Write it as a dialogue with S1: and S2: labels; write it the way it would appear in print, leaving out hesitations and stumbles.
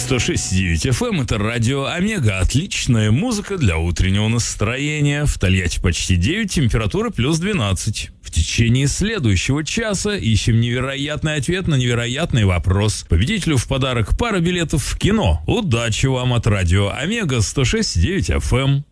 S1: 106.9 FM — это радио Омега. Отличная музыка для утреннего настроения. В Тольятти почти 9, температура плюс 12. В течение следующего часа ищем невероятный ответ на невероятный вопрос. Победителю в подарок пара билетов в кино. Удачи вам от радио Омега 106.9 FM.